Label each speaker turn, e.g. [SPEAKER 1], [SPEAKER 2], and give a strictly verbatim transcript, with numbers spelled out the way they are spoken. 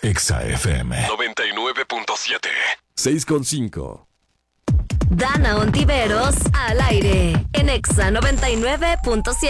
[SPEAKER 1] Exa F M
[SPEAKER 2] noventa y nueve punto siete.
[SPEAKER 1] seis con cinco.
[SPEAKER 3] Dana Ontiveros al aire en Exa noventa y nueve punto siete.